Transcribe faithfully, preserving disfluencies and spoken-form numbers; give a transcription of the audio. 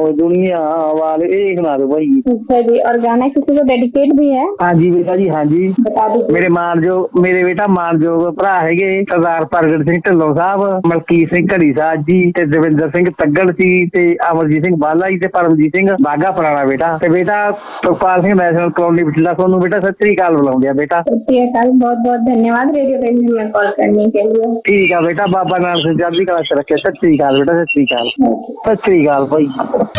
वो दुनिया वाले एक सुना दो भाई। अच्छा जी, और गाना किसी को डेडिकेट भी है? हाँ जी बेटा जी, हाँ जी बता दीजिए। मेरे मानजोग मेरे बेटा मानजोग भरा है सरदार प्रगट सिंह ढिल्लों साहब, मलकीत सिंह घड़ी साहब जी ते दविंदर सिंह तग्गड़ सी ते अमरजीत सिंह बाला जी ते परमजीत सिंह बागा पुराना बेटा ते बेटा सुखपाल सिंह नेशनल कॉलोनी बठिंडा। सोनू बेटा सत श्री अकाल बुलाਉਂਦੇ ਆ बेटा। सत श्री अकाल, बहुत बहुत धन्यवाद रेडियो टेलीविजन में कॉल करने के लिए। ठीक है बेटा, बाबा नानक सिंह चढ़दी कला च रखे। सत श्री अकाल बेटा, सत श्री अकाल, सत श्री अकाल भाई।